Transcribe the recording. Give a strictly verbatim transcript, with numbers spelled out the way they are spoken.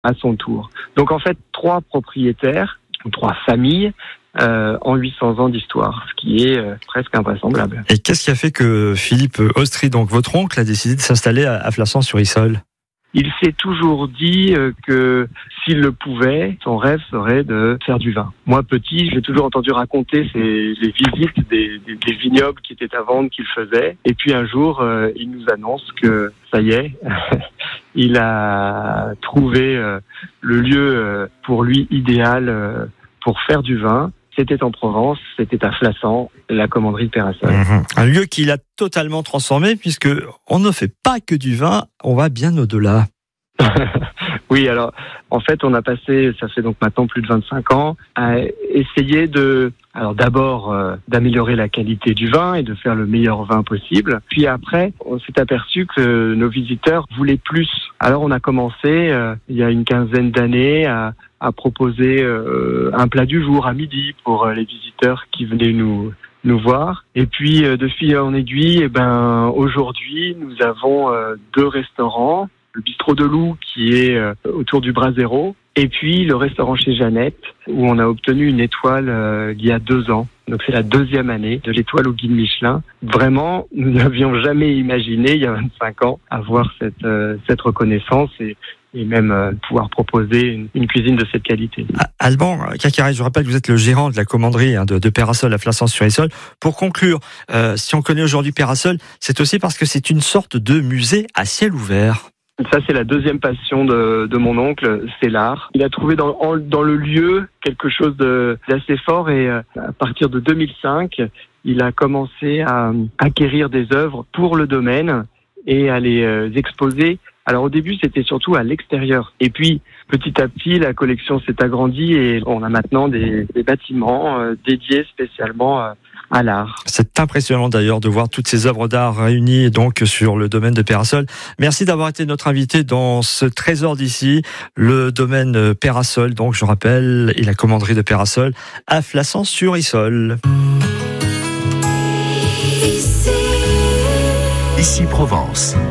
à son tour. Donc en fait, trois propriétaires, ou trois familles, euh, en huit cents ans d'histoire, ce qui est euh, presque invraisemblable. Et qu'est-ce qui a fait que Philippe Austry, donc votre oncle, a décidé de s'installer à, à Flassan-sur-Issol ? Il s'est toujours dit euh, que s'il le pouvait, son rêve serait de faire du vin. Moi, petit, j'ai toujours entendu raconter ces, les visites des, des, des vignobles qui étaient à vendre qu'il faisait. Et puis un jour, euh, il nous annonce que ça y est, il a trouvé euh, le lieu euh, pour lui idéal euh, pour faire du vin. C'était en Provence, c'était à Flassan, la commanderie de Peyrassol. Mmh. Un lieu qu'il a totalement transformé, puisque on ne fait pas que du vin, on va bien au-delà. Oui, alors en fait, on a passé, ça fait donc maintenant plus de vingt-cinq ans, à essayer de, alors d'abord euh, d'améliorer la qualité du vin et de faire le meilleur vin possible. Puis après, on s'est aperçu que nos visiteurs voulaient plus. Alors on a commencé euh, il y a une quinzaine d'années à, à proposer euh, un plat du jour à midi pour euh, les visiteurs qui venaient nous nous voir. Et puis euh, de fil en aiguille, et ben aujourd'hui nous avons euh, deux restaurants. Le bistrot de Loup qui est euh, autour du Brasero, et puis le restaurant chez Jeannette où on a obtenu une étoile euh, il y a deux ans. Donc c'est la deuxième année de l'étoile au guide Michelin. Vraiment, nous n'avions jamais imaginé il y a vingt-cinq ans avoir cette euh, cette reconnaissance et et même euh, pouvoir proposer une, une cuisine de cette qualité. Alban Cacarès, je rappelle que vous êtes le gérant de la commanderie hein, de, de Peyrassol à Flassan-sur-Issol. Pour conclure, euh, si on connaît aujourd'hui Peyrassol, c'est aussi parce que c'est une sorte de musée à ciel ouvert. Ça, c'est la deuxième passion de, de mon oncle, c'est l'art. Il a trouvé dans, en, dans le lieu quelque chose de, d'assez fort et euh, à partir de deux mille cinq, il a commencé à acquérir des œuvres pour le domaine et à les euh, exposer. Alors au début, c'était surtout à l'extérieur. Et puis, petit à petit, la collection s'est agrandie et on a maintenant des, des bâtiments euh, dédiés spécialement euh, à l'art. C'est impressionnant d'ailleurs de voir toutes ces œuvres d'art réunies donc sur le domaine de Peyrassol. Merci d'avoir été notre invité dans ce trésor d'ici, le domaine Peyrassol. Donc je rappelle, et la commanderie de Peyrassol à Flassan-sur-Issol. Ici Provence.